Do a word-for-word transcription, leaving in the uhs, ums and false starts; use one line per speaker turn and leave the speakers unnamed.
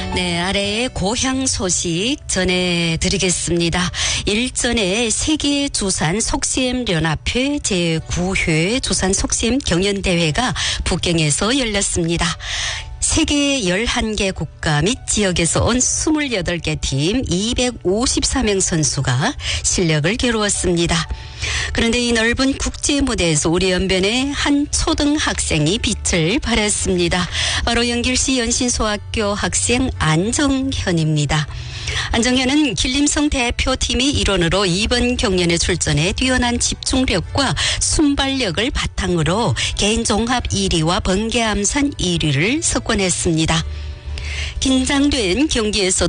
네, 아래의 고향 소식 전해드리겠습니다. 일전에 세계주산 속셈연합회 제구 회 주산 속셈 경연대회가 북경에서 열렸습니다. 세계 열한 개 국가 및 지역에서 온 스물여덟 개 팀 이백오십사 명 선수가 실력을 겨루었습니다. 그런데 이 넓은 국제 무대에서 우리 연변의 한 초등학생이 빛을 발했습니다. 바로 연길시 연신소학교 학생 안정현입니다. 안정현은 길림성 대표팀의 일원으로 이번 경연에 출전해 뛰어난 집중력과 순발력을 바탕으로 개인 종합 일 위와 번개암산 일 위를 석권했습니다. 긴장된 경기에서